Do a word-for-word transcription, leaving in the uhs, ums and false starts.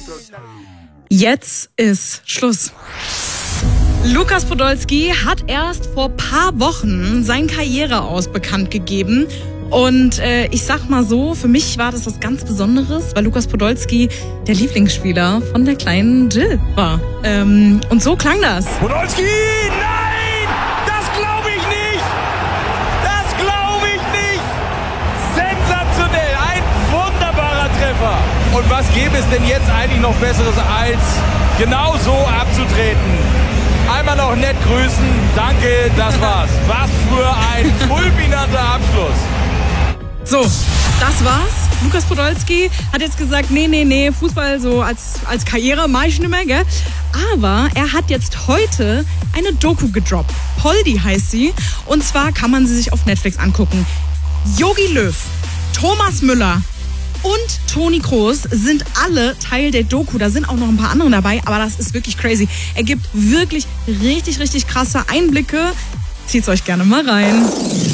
Jetzt ist Schluss. Lukas Podolski hat erst vor paar Wochen sein Karriereaus bekannt gegeben. Und äh, ich sag mal so, für mich war das was ganz Besonderes, weil Lukas Podolski der Lieblingsspieler von der kleinen Jill war. Ähm, und so klang das. Podolski, nein! Das glaube ich nicht! Das glaube ich nicht! Sensationell, ein wunderbarer Treffer. Und was gäbe es denn jetzt eigentlich noch Besseres, als genau so abzutreten? Einmal noch nett grüßen, danke, das war's. Was für ein fulminanter Abschluss. So, das war's. Lukas Podolski hat jetzt gesagt, nee, nee, nee, Fußball so als, als Karriere mach ich nicht mehr, gell? Aber er hat jetzt heute eine Doku gedroppt. Poldi heißt sie. Und zwar kann man sie sich auf Netflix angucken. Jogi Löw, Thomas Müller und Toni Kroos sind alle Teil der Doku. Da sind auch noch ein paar andere dabei, aber das ist wirklich crazy. Er gibt wirklich richtig, richtig krasse Einblicke. Zieht's euch gerne mal rein.